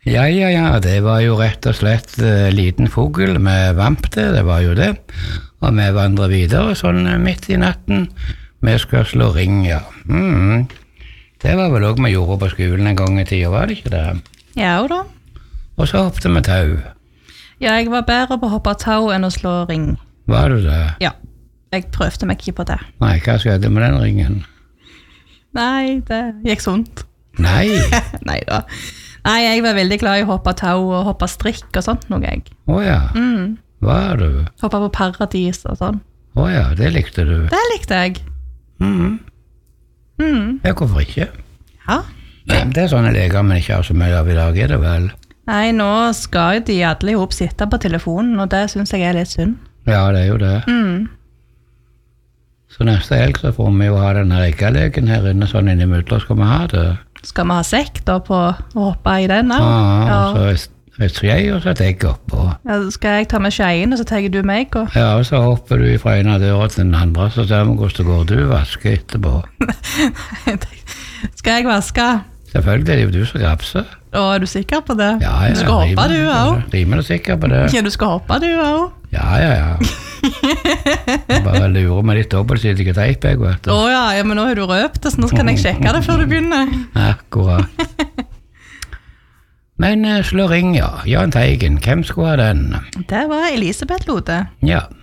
Ja, det var jo rett og slett liten fugl med vampte, det var jo det. Og vi vandrer videre sånn midt i natten. Vi skal slå ring, ja. Det var vel også vi gjorde på skolen en gang i tiden, var det ikke det? Ja, da. Og så hoppte vi tau. Ja, jeg var bedre på å hoppe tau enn å slå ring. Var du det? Ja, jeg prøvde meg ikke på det. Nei, hva skjedde med den ringen? Nei, det gikk sånt. Nei? Neida. Nei, jeg var veldig glad i å hoppe tau og hoppe strikk og sånt noe jeg. Åja, var du? Hoppe på paradis og sånn. Åja, det likte du. Det likte jeg. Ja, hvorfor ikke? Ja. Det er sånne leker man ikke har så mye av i dag, er det vel? Nei, nå skal de alle ihop sitte på telefonen, og det synes jeg er litt synd. Ja, det er jo det. Så neste helg så får vi jo ha den her ikke-leken her inne, sånn innimellom skal vi ha det. Skal vi ha sekk da på å hoppe i den? Ja, så et skjei og så et egg oppå. Ja, skal jeg ta med skjeien, og så tar du meg? Og... Ja, og så hopper du fra en av døra til den andre, så ser vi hvordan det går. Du vasker etterpå. Skal jeg vaske? Selvfølgelig, det er jo du som grapser. Å, er du sikker på det? Ja, du skal hoppe du også? Rimelig sikker på det. Ja, du skal hoppe du også? Ja. Jeg bare lurer med litt dobbeltsidige teip, jeg vet du. Ja, men nå har du røpt det, så nå kan jeg sjekke det før du begynner. Akkurat. Men slå ring, ja. Jan Teigen, hvem skulle ha den? Det var Elisabeth Lode. Ja.